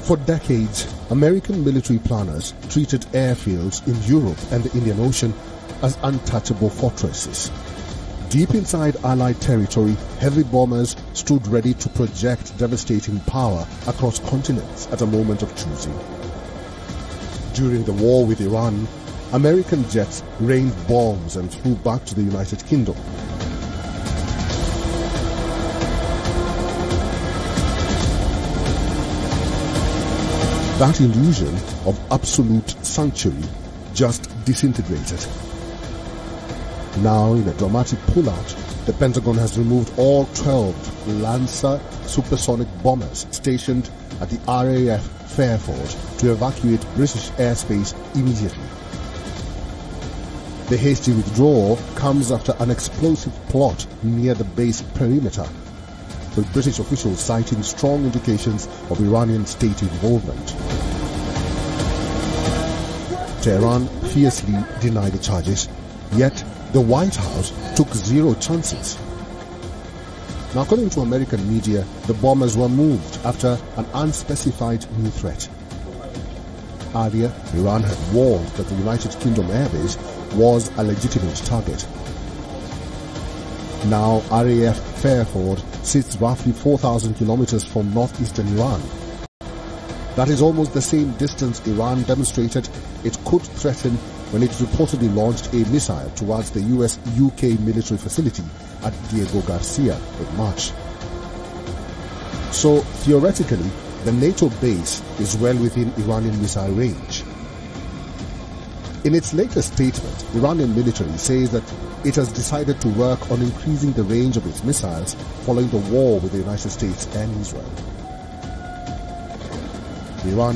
For decades, American military planners treated airfields in Europe and the Indian Ocean as untouchable fortresses. Deep inside Allied territory, heavy bombers stood ready to project devastating power across continents at a moment of choosing. During the war with Iran, American jets rained bombs and flew back to the United Kingdom. That illusion of absolute sanctuary just disintegrated. Now, in a dramatic pullout, the Pentagon has removed all 12 Lancer supersonic bombers stationed at the RAF Fairford to evacuate British airspace immediately. The hasty withdrawal comes after an explosive plot near the base perimeter, with British officials citing strong indications of Iranian state involvement. Tehran fiercely denied the charges, yet the White House took zero chances. Now, according to American media, the bombers were moved after an unspecified new threat. Earlier, Iran had warned that the United Kingdom airbase was a legitimate target. Now, RAF Fairford sits roughly 4,000 kilometers from northeastern Iran. That is almost the same distance Iran demonstrated it could threaten when it reportedly launched a missile towards the US-UK military facility at Diego Garcia in March. So, theoretically, the NATO base is well within Iranian missile range. In its latest statement, Iranian military says that it has decided to work on increasing the range of its missiles following the war with the United States and Israel. The Iran